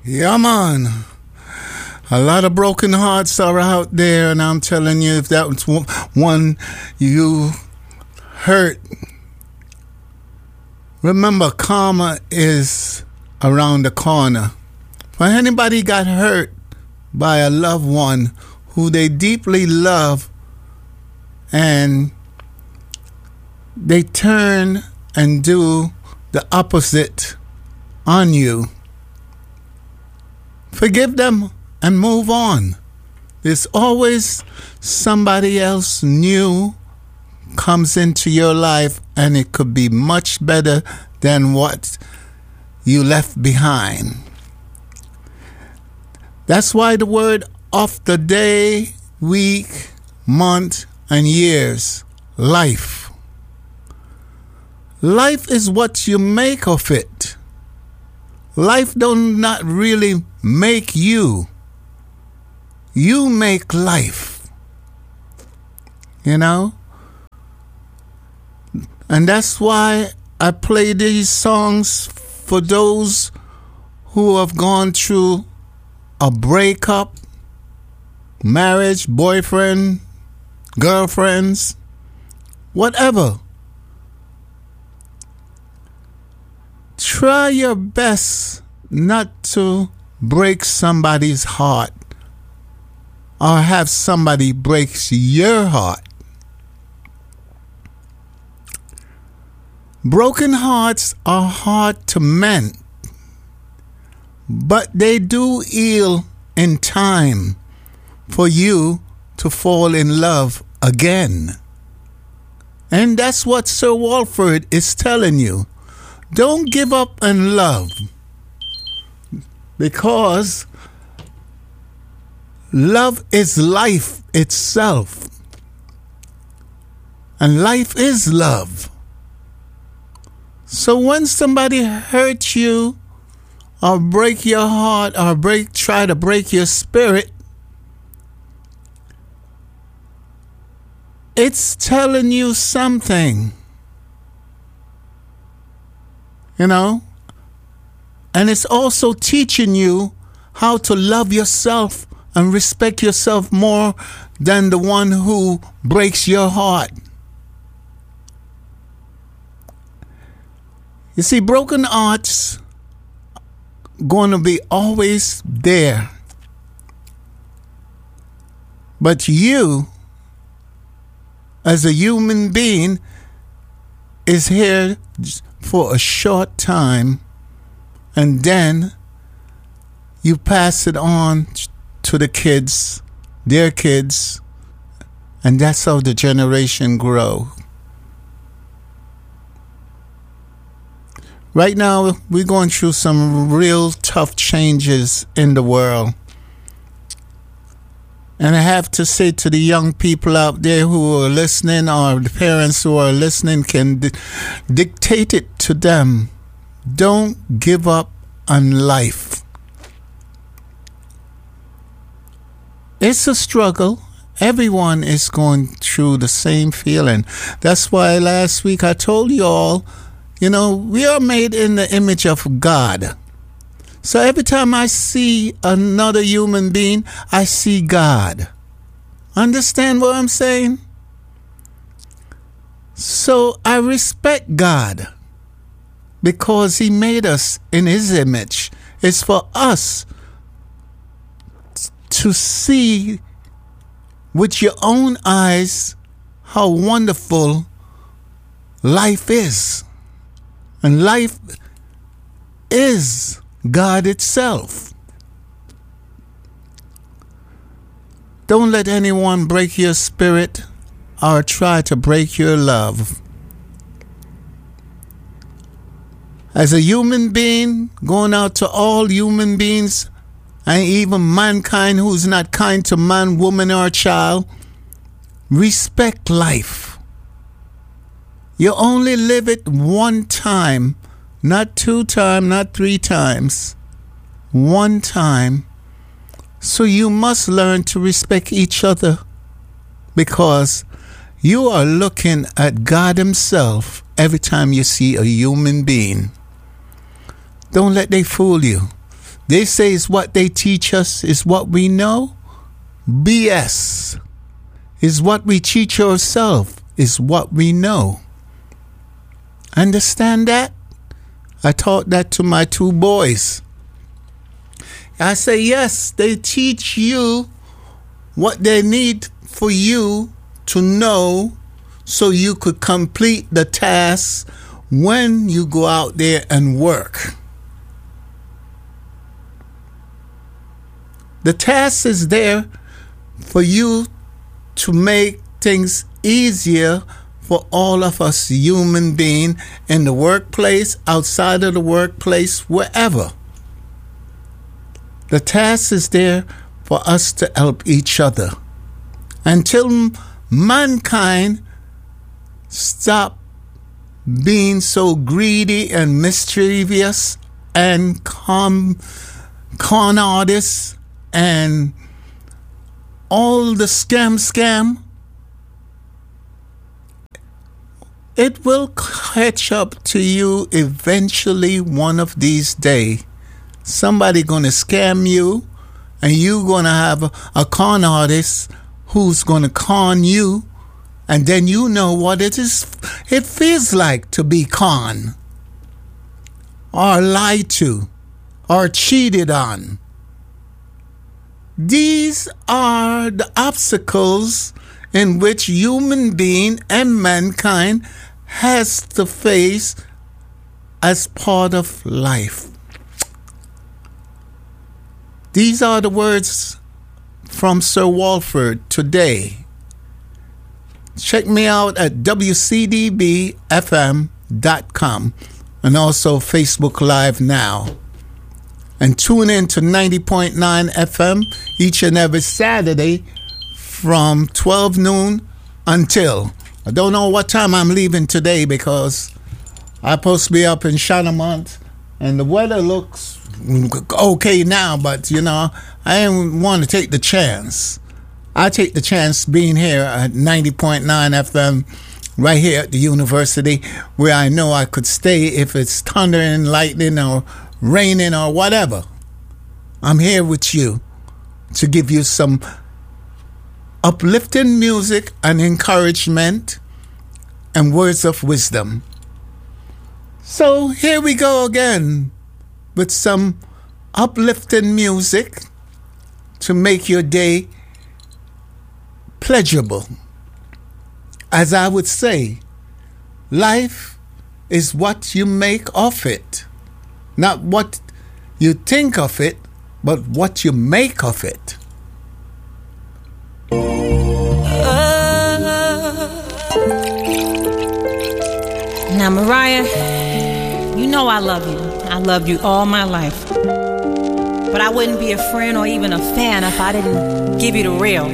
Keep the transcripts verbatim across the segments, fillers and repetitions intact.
Yeah, man. A lot of broken hearts are out there, and I'm telling you, if that was one you hurt, remember, karma is around the corner. For anybody got hurt by a loved one who they deeply love, and they turn and do the opposite on you, forgive them and move on. There's always somebody else new comes into your life, and it could be much better than what you left behind. That's why the word of the day, week, month, and years, life. Life is what you make of it. Life does not really make you. You make life. You know? And that's why I play these songs for those who have gone through a breakup, marriage, boyfriend, girlfriends, whatever. Try your best not to break somebody's heart or have somebody break your heart. Broken hearts are hard to mend, but they do heal in time for you to fall in love again. And that's what Sir Walford is telling you. Don't give up on love, because love is life itself, and life is love. So when somebody hurts you or break your heart or break try to break your spirit, it's telling you something. You know? And it's also teaching you how to love yourself and respect yourself more than the one who breaks your heart. You see, broken hearts going to be always there. But you, as a human being, is here for a short time, and then you pass it on to the kids, their kids, and that's how the generation grow. Right now, we're going through some real tough changes in the world. And I have to say to the young people out there who are listening, or the parents who are listening can di- dictate it to them. Don't give up on life. It's a struggle. Everyone is going through the same feeling. That's why last week I told you all, you know, we are made in the image of God. So every time I see another human being, I see God. Understand what I'm saying? So I respect God because He made us in His image. It's for us to see with your own eyes how wonderful life is. And life is God itself. Don't let anyone break your spirit or try to break your love. As a human being, going out to all human beings, and even mankind who's not kind to man, woman, or child, respect life. You only live it one time, not two times, not three times, one time. So you must learn to respect each other, because you are looking at God Himself every time you see a human being. Don't let they fool you. They say is what they teach us is what we know. B S. Is what we teach ourselves is what we know. Understand that? I taught that to my two boys. I say, yes, they teach you what they need for you to know so you could complete the task when you go out there and work. The task is there for you to make things easier for all of us human beings in the workplace, outside of the workplace, wherever. The task is there for us to help each other. Until mankind stop being so greedy and mischievous and con, con artists and all the scam scam, it will catch up to you eventually one of these days. Somebody gonna scam you, and you gonna have a, a con artist who's gonna con you, and then you know what it is. It feels like to be con, or lied to, or cheated on. These are the obstacles in which human being and mankind has to face as part of life. These are the words from Sir Walford today. Check me out at w c d b f m dot com and also Facebook Live now. And tune in to ninety point nine F M each and every Saturday from twelve noon until, I don't know what time I'm leaving today because I'm supposed to be up in Chanamont and the weather looks okay now, but you know, I didn't want to take the chance. I take the chance being here at ninety point nine F M right here at the university where I know I could stay if it's thundering, lightning, or raining or whatever. I'm here with you to give you some uplifting music and encouragement and words of wisdom. So here we go again with some uplifting music to make your day pleasurable. As I would say, life is what you make of it. Not what you think of it, but what you make of it. Uh, now, Mariah, you know I love you. I loved you all my life. But I wouldn't be a friend or even a fan if I didn't give you the real.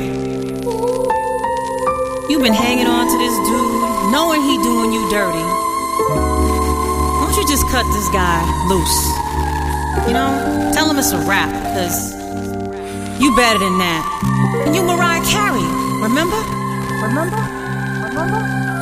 You've been hanging on to this dude, knowing he doing you dirty. Why don't you just cut this guy loose? You know, tell him it's a wrap, because you better than that. And you Mariah Carey, remember? Remember? Remember?